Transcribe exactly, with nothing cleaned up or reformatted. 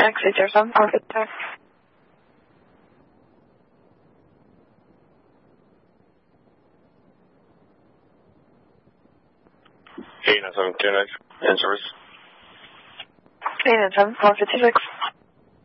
Exit zero seven four six. eight nine seven two next, in service. eight nine seven four fifty six.